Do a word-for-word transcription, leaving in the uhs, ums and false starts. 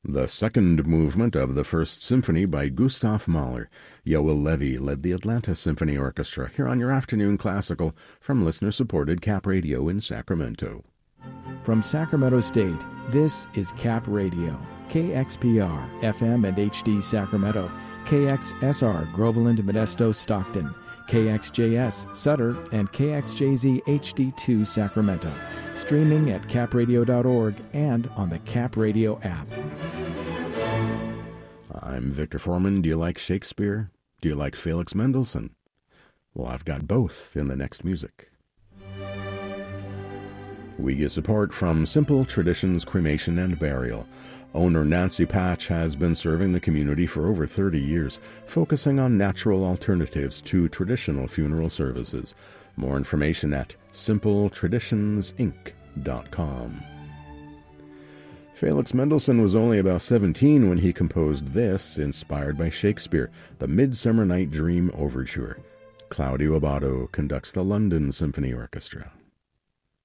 The second movement of the First Symphony by Gustav Mahler. Yoel Levy led the Atlanta Symphony Orchestra here on your Afternoon Classical from listener-supported Cap Radio in Sacramento. From Sacramento State, this is Cap Radio, K X P R, F M and H D Sacramento, K X S R, Groveland, Modesto, Stockton, K X J S, Sutter, and K X J Z H D two, Sacramento. Streaming at cap radio dot org and on the Cap Radio app. I'm Victor Foreman. Do you like Shakespeare? Do you like Felix Mendelssohn? Well, I've got both in the next music. We get support from Simple Traditions Cremation and Burial. Owner Nancy Patch has been serving the community for over thirty years, focusing on natural alternatives to traditional funeral services. More information at simple traditions inc dot com. Felix Mendelssohn was only about seventeen when he composed this, inspired by Shakespeare, the Midsummer Night Dream Overture. Claudio Abbado conducts the London Symphony Orchestra.